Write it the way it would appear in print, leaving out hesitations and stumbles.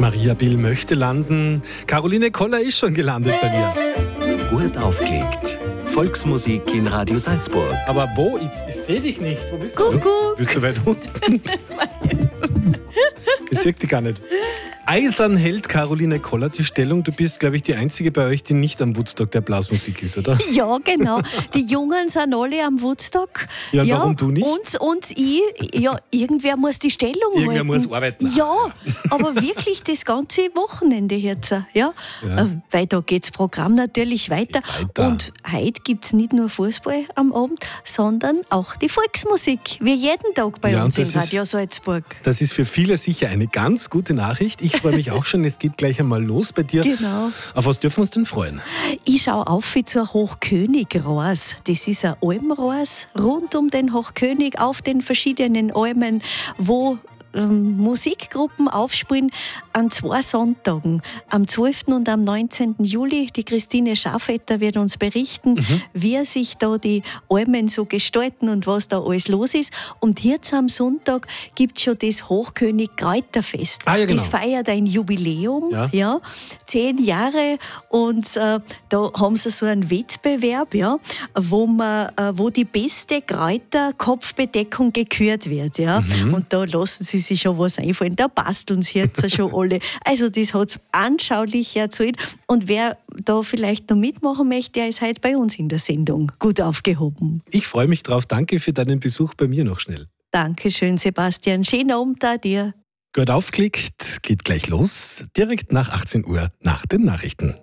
Maria Bill möchte landen. Caroline Koller ist schon gelandet bei mir. Gut aufgelegt. Volksmusik in Radio Salzburg. Aber wo? Ich sehe dich nicht. Wo bist du? Kuckuck. Bist du weit unten? Ich sehe dich gar nicht. Eisern hält Caroline Koller die Stellung. Du bist, glaube ich, die Einzige bei euch, die nicht am Woodstock der Blasmusik ist, oder? Ja, genau. Die Jungen sind alle am Woodstock. Ja, warum du nicht? Und ich, ja, irgendwer muss die Stellung Irgendwer halten. muss arbeiten. Ja, aber wirklich das ganze Wochenende jetzt. Ja? Weil da geht das Programm natürlich weiter. Und heute gibt es nicht nur Fußball am Abend, sondern auch die Volksmusik. Wie jeden Tag bei uns in Radio Salzburg. Das ist für viele sicher eine ganz gute Nachricht. Ich freue mich auch schon, es geht gleich einmal los bei dir. Genau. Auf was dürfen wir uns denn freuen? Ich schaue auf wie zur Hochkönig-Ross. Das ist ein Almross rund um den Hochkönig auf den verschiedenen Almen, wo Musikgruppen aufspielen an 2 Sonntagen, am 12. und am 19. Juli. Die Christine Schafetter wird uns berichten, wie sich da die Almen so gestalten und was da alles los ist. Und jetzt am Sonntag gibt es schon das Hochkönig-Kräuterfest. Ah, ja, genau. Das feiert ein Jubiläum, ja. 10 Jahre. Und da haben sie so einen Wettbewerb, wo die beste Kräuterkopfbedeckung gekürt wird. Ja. Und da lassen sie sich schon was einfallen. Da basteln sie jetzt schon alle. Also das hat es anschaulich erzählt. Und wer da vielleicht noch mitmachen möchte, der ist heute bei uns in der Sendung gut aufgehoben. Ich freue mich drauf. Danke für deinen Besuch bei mir noch schnell. Dankeschön, Sebastian. Schönen Abend da dir. Gut aufgelegt, geht gleich los. Direkt nach 18 Uhr nach den Nachrichten.